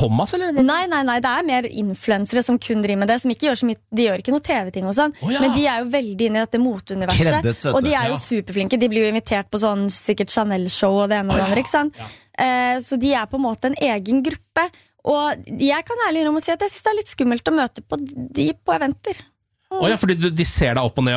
Thomas, eller? Nei, det mer influensere som kun driver med det, som ikke gjør så mye, de gjør ikke noe TV-ting og sånn, men de jo veldig inne i dette moteuniverset, og de jo superflinke, de blir jo invitert på sånn sikkert Chanel-show og det ene og det andre, ikke sant? Så de på en måte en egen gruppe, og jeg kan ærlig innrømme å si at jeg synes det litt skummelt å møte på de på eventer. Fordi de ser deg opp og ned,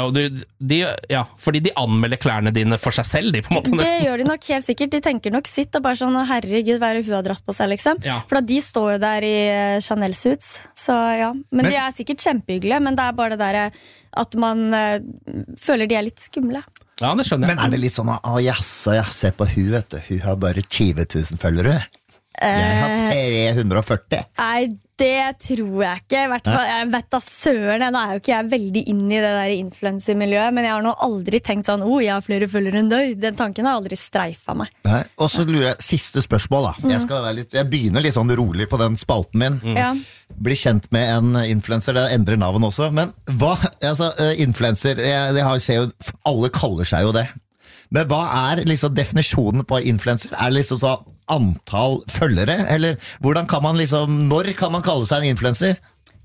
og fordi de anmelder klærne dine for seg selv, de på en måte nesten. Det gjør de nok helt sikkert, de tenker nok sitt og bare sånn, herregud, hva det hun har dratt på seg liksom, for de står jo der i Chanel-suits, så ja, men de sikkert kjempehyggelige, men det bare det der at man føler de litt skumle. Ja, det skjønner jeg. Men det litt sånn, jaså, se på hun, vet du, hun har bare 20 000 følgere. Jeg har 340. Nei, det tror jeg ikke. I hvert fall, jeg vet da søren. Nå jo ikke jeg veldig inne i det der influencer-miljøet, men jeg har nå aldri tenkt sånn, jeg har flere følgere enn deg. Den tanken har aldri streifet meg. Nei, og så lurer jeg, siste spørsmål da. Jeg begynner litt sånn rolig på den spalten min. Bli kjent med en influencer, det endrer navn også. Men hva, influencer, ser jo, alle kaller seg jo det. Men hva liksom definisjonen på influencer? Det liksom så antall følgere? Eller hvordan kan man når kan man kalle seg en influencer?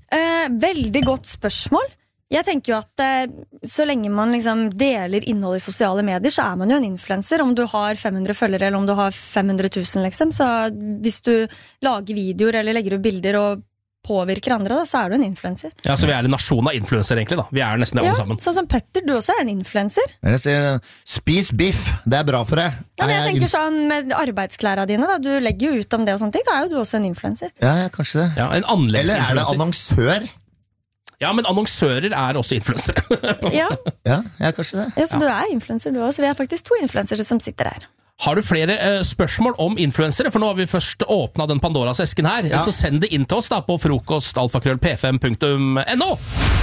Veldig godt spørsmål. Jeg tenker jo at så lenge man deler innhold i sosiale medier, så man jo en influencer. Om du har 500 følgere eller om du har 500 000 liksom. Så hvis du lager videoer eller legger ut bilder og påvirker andre, da, så du en influencer. Ja, så vi en nasjon av influencer egentlig da. Vi nesten alle sammen. Sånn som Petter, du også en influencer. Jeg sier, spis biff, det bra for deg. Ja, men jeg tenker sånn med arbeidsklærene dine, da. Du legger jo ut om det og sånne ting, da jo du også en influencer. Ja, kanskje det. Ja, en anleggsinfluencer. Eller det annonsør? Ja, men annonsører også influensere. ja, kanskje det. Ja, så du influencer du også. Vi faktisk 2 influencere som sitter her. Har du flere spørsmål om influensere? For nå har vi først åpnet den Pandoras esken her. Så send det inn til oss da på frokostalfakrøll.p5.no.